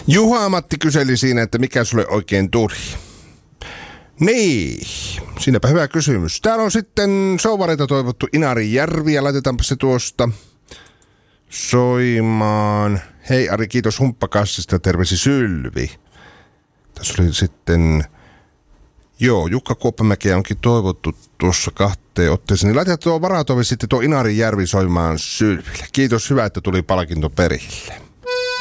Juha-Matti kyseli siinä, että mikä sulle oikein tuli. Niin, siinäpä hyvä kysymys. Täällä on sitten souvareita toivottu Inarin Järvi ja laitetaanpa se tuosta soimaan. Hei Ari, kiitos humppakassista, terveisi Sylvi. Tässä oli sitten, Jukka Kuoppamäkeä onkin toivottu tuossa 2 otteeseen. Niin laitetaan tuo varatovi sitten tuo Inarin Järvi soimaan Sylville. Kiitos, hyvä, että tuli palkinto perille.